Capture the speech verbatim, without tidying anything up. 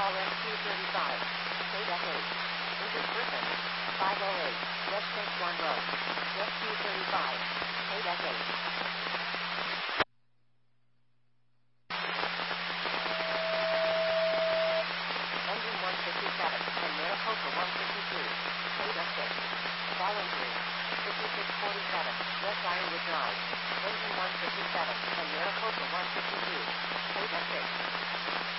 Call S Q thirty-five. State F eight. Injured person. five oh eight. West Saint John Road. S Q thirty-five. State F eight. Engine one fifty-seven. And Maricopa one fifty-two. State F six. Fall injury. fifty-six forty-seven. West Ironwood Drive. Engine one fifty-seven. And Maricopa one fifty-two. State F six.